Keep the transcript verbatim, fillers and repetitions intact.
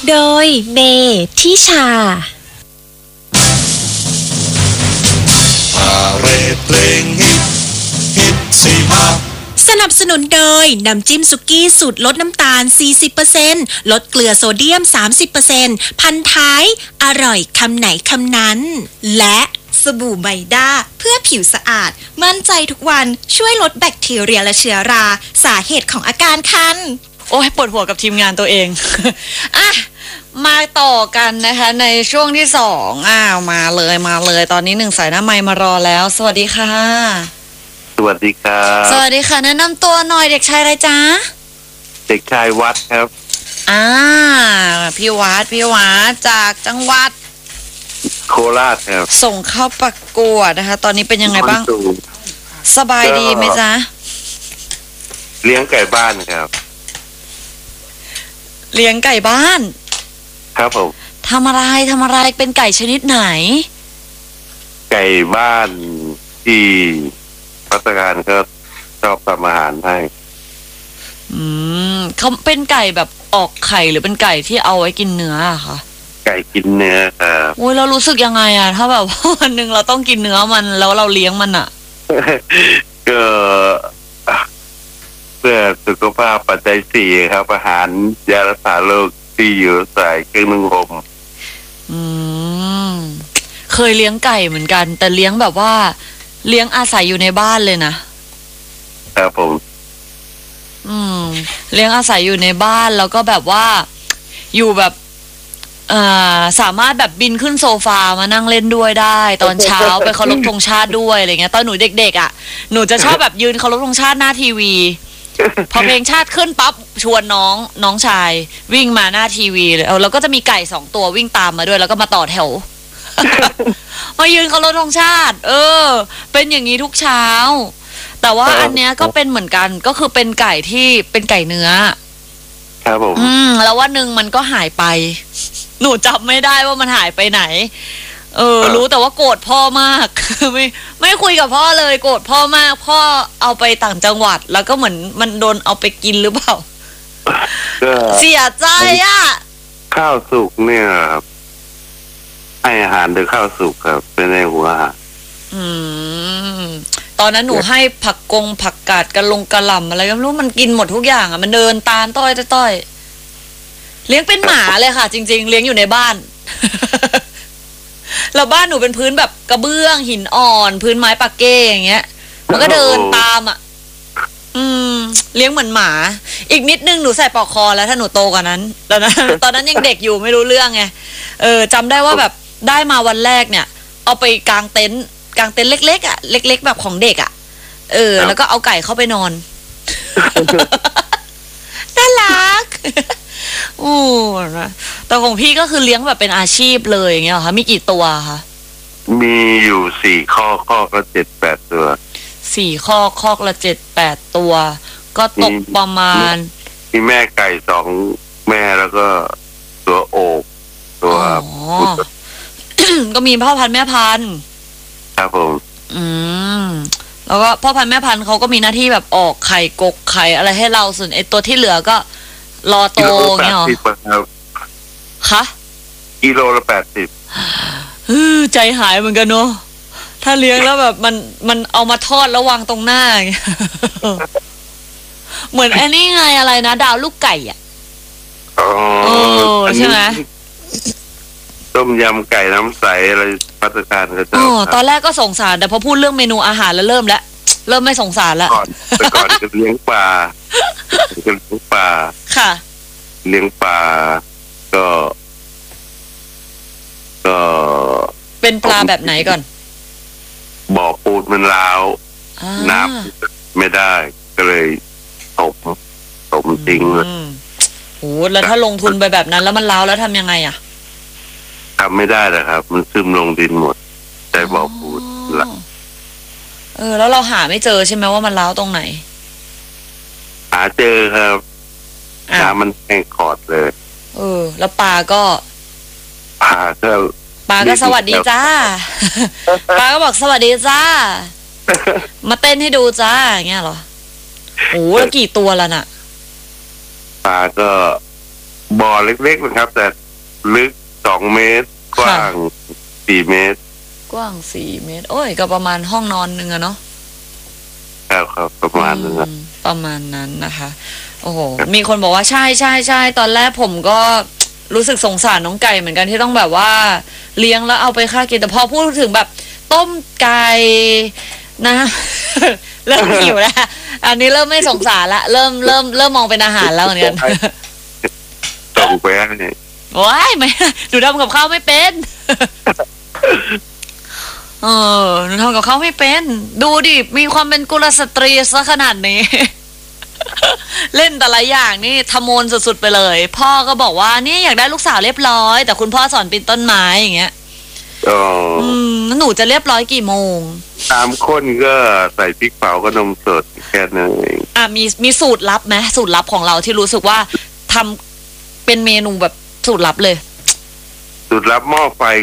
โดยเมทิชาพาเรดเพลงฮิตฮิตสี่ภาคสนับสนุนโดยน้ำจิ้มสุกี้สูตรลดน้ำตาล สี่สิบเปอร์เซ็นต์ ลดเกลือโซเดียม สามสิบเปอร์เซ็นต์ พันท้ายอร่อยคำไหนคำนั้นและสบู่ไมด้าเพื่อผิวสะอาดมั่นใจทุกวันช่วยลดแบคทีเรียและเชื้อราสาเหตุของอาการคันโอ้ยปวดหัวกับทีมงานตัวเอง อ่ะมาต่อกันนะคะในช่วงที่สองอ้าวมาเลยมาเลยตอนนี้หนึ่งสายหน้าไมค์มารอแล้วสวัสดีค่ะสวัสดีครับสวัสดีค่ะแนะนำตัวหน่อยเด็กชายอะไรจ๊ะเด็กชายวัดครับอ่าพี่วัดพี่วัดจากจังหวัดโคราชครับส่งเข้าประกวดนะคะตอนนี้เป็นยังไงบ้างสบายดีไหมจ๊ะเลี้ยงไก่บ้านครับเลี้ยงไก่บ้านครับผมทำอะไรทำอะไรเป็นไก่ชนิดไหนไก่บ้านที่พัฒการก็ชอบทำอาหารให้อืมเขาเป็นไก่แบบออกไข่หรือเป็นไก่ที่เอาไว้กินเนื้ออะคะไก่กินเนื้อครับโอ้ยเรารู้สึกยังไงอะถ้าแบบวันหนึ่งเราต้องกินเนื้อมันแล้วเราเลี้ยงมันอะก็เพื่อสุขภาพปัจจัยสี่ครับอาหารยารักษาโรคที่อยู่ใส่เครื่องนึ่งลมอืมเคยเลี้ยงไก่เหมือนกันแต่เลี้ยงแบบว่าเลี้ยงอาศัยอยู่ในบ้านเลยนะครับผมอืมเลี้ยงอาศัยอยู่ในบ้านแล้วก็แบบว่าอยู่แบบอ่าสามารถแบบบินขึ้นโซฟามานั่งเล่นด้วยได้ตอนเช้าไปเคารพธงชาติด้วยอะไรเงี้ยตอนหนูเด็กๆอ่ะหนูจะชอบแบบยืนเคารพธงชาติหน้าทีวีพอเพลงชาติขึ้นปั๊บชวนน้องน้องชายวิ่งมาหน้าทีวีเลยเอาแล้วก็จะมีไก่สองตัววิ่งตามมาด้วยแล้วก็มาต่อแถวมายืนเคารพธงชาติเออเป็นอย่างนี้ทุกเช้าแต่ว่าอันเนี้ยก็เป็นเหมือนกันก็คือเป็นไก่ที่เป็นไก่เนื้อครับผมอืมแล้ววันหนึ่งมันก็หายไปหนูจำไม่ได้ว่ามันหายไปไหนเออรู้แต่ว่าโกรธพ่อมากไม่ไม่คุยกับพ่อเลยโกรธพ่อมากพ่อเอาไปต่างจังหวัดแล้วก็เหมือนมันโดนเอาไปกินหรือเปล่าเสียใจอ่ะข้าวสุกเนี่ยให้อาหารโดยข้าวสุกครับเป็นในหัวอาหารอืมตอนนั้นหนูให้ผักกงผักกาดกะลงกะหล่ำอะไรก็ไม่รู้มันกินหมดทุกอย่างอ่ะมันเดินตามต้อยต้อยเลี้ยงเป็นหมาเลยค่ะจริงๆเลี้ยงอยู่ในบ้านแล้วบ้านหนูเป็นพื้นแบบกระเบื้องหินอ่อนพื้นไม้ปักเก้อย่างเงี้ยมันก็เดินตามอ่ะอืมเลี้ยงเหมือนหมาอีกนิดนึงหนูใส่ปลอกคอแล้วถ้าหนูโตกว่านั้นตอนนั้นตอนนั้นยังเด็กอยู่ไม่รู้เรื่องไงเออจำได้ว่าแบบได้มาวันแรกเนี่ยเอาไปกางเต็นท์กางเต็นท์เล็กๆอ่ะเล็กๆแบบของเด็กอ่ะเออแล้วก็เอาไก่เข้าไปนอนน่ารักโอ้นะแต่ของพี่ก็คือเลี้ยงแบบเป็นอาชีพเลยอย่างเงี้ยเหรอคะมีกี่ตัวคะมีอยู่สี่ข้อข้อก็เจ็ดแปดตัวสี่ข้อข้อละเจ็ดแปดตัวก็ตกประมาณมีแม่ไก่สองแม่แล้วก็ตัวโอกตัวก็มีพ่อพันธุ์แม่พันธุ์ครับผมอืมแล้วก็พ่อพันธุ์แม่พันธุ์เขาก็มีหน้าที่แบบออกไข่กกไข่อะไรให้เราส่วนไอ้ตัวที่เหลือก็รอโตเงี้ยหรอคะกิโลละแปดสิบใจหายเหมือนกันเนาะถ้าเลี้ยงแล้วแบบมันมันเอามาทอดแล้ววางตรงหน้าเหมือนไอ้นี่ไงอะไรนะดาวลูกไก่อ่ะอ๋อใช่ไหมต้มยำไก่น้ำใสอะไรพัฒนาก็จะอ๋อตอนแรกก็สงสารแต่พอพูดเรื่องเมนูอาหารแล้วเริ่มแล้วเริ่มไม่สงสารแล้วก่อนแต่ก่อนก็เลี้ยงปลาก็เลี้ยงปลาค่ะเลี้ยงปลาก็ก็เป็นปลาแบบไหนก่อนบ่อปูนมันร้าวน้ำไม่ได้ก็เลยตกตกจริงเลยโอ้แล้วถ้าลงทุนไปแบบนั้นแล้วมันร้าวแล้วทำยังไงอ่ะทำไม่ได้เลยครับมันซึมลงดินหมดแต่บ่อปูนละเออแล้วเราหาไม่เจอใช่ไหมว่ามันร้าวตรงไหนหาเจอครับน้ำมันแห้งขอดเลยเออแล้วปลาก็ปลาก็ปลาก็สวัสดีจ้าปลาก็บอกสวัสดีจ้ามาเต้นให้ดูจ้าอย่างเงี้ยเหรอโอ้แล้วกี่ตัวแล้วน่ะปลาก็บบ่อเล็กๆนะครับ แต่ลึกสองเมตรกว้างสี่เมตรกว้างสี่เมตรโอ้ยก็ประมาณห้องนอนหนึ่งอะเนาะครับครับประมาณนั้นประมาณนั้นนะคะโอ้โหมีคนบอกว่าใช่ใช่ใช่ตอนแรกผมก็รู้สึกสงสารน้องไก่เหมือนกันที่ต้องแบบว่าเลี้ยงแล้วเอาไปฆ่ากินแต่พอพูดถึงแบบต้มไก่นะ เริ่มหิวแล้วอันนี้เริ่มไม่สงสารละเริ่มเริ่มเริ่มมองเป็นอาหารแล้วเหมือนกันส่งไปให้ว้ายไม่หนูทำกับข้าวไม่เป็นเออหนูทำกับข้าวไม่เป็นดูดิมีความเป็นกุลสตรีซะขนาดนี้ เล่นแต่ละอย่างนี่ทะโมนสุดๆไปเลยพ่อก็บอกว่านี่อยากได้ลูกสาวเรียบร้อยแต่คุณพ่อสอนปีนต้นไม้อย่างเงี้ยอ๋ออืมหนูจะเรียบร้อยกี่โมงตามข้นก็ใส่พริกเผาก็นมสดแค่นั้นเองอ่ะมีมีสูตรลับไหมสูตรลับของเราที่รู้สึกว่าทำเป็นเมนูแบบสูตรลับเลยสูตรลับหม้อไฟ